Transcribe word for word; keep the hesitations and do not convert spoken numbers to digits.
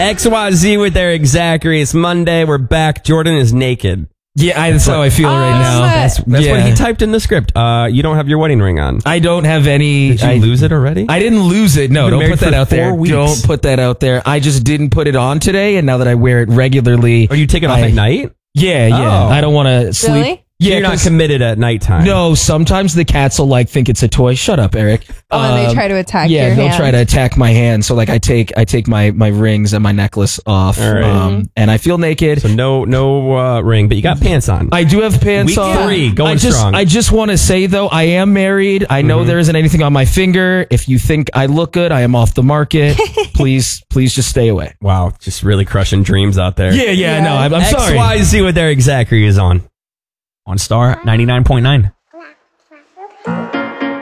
X Y Z with Eric Zachary. It's Monday. We're back. Jordan is naked. Yeah, I, that's how I feel right now. That's, that's yeah. what he typed in the script. Uh, you don't have your wedding ring on. I don't have any. Did you I, lose it already? I didn't lose it. No, You've been don't married put that for out there. four weeks. Don't put that out there. I just didn't put it on today, and now that I wear it regularly. Or you take it off I, at night? Yeah, yeah. Oh. I don't want to sleep. Really? So Yeah, you're not 'cause- committed at nighttime. No, sometimes the cats will like think it's a toy. Shut up, Eric. Oh, and they Um, try to attack yeah, your they'll hand. try to attack my hand. So like I take I take my my rings and my necklace off, All right. um, and I feel naked. So no no uh, ring, but you got pants on. I do have pants Week on. three, going I just, strong. I just want to say though, I am married. I know Mhm. there isn't anything on my finger. If you think I look good, I am off the market. please, please just stay away. Wow, just really crushing dreams out there. Yeah, yeah, Yeah. no, I'm, I'm sorry. X Y Z with Eric Zachary is on. On Star ninety-nine point nine.